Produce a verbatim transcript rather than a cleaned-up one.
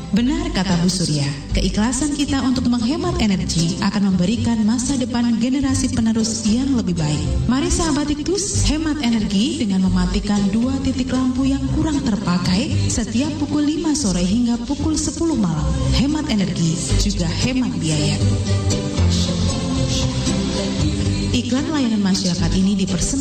Benar kata Bu Surya, keikhlasan kita untuk menghemat energi akan memberikan masa depan generasi penerus yang lebih baik. Mari sahabat Iktus, hemat energi dengan mematikan dua titik lampu yang kurang terpakai setiap pukul lima sore hingga pukul sepuluh malam. Hemat energi juga hemat biaya. Iklan layanan masyarakat ini dipersembahkan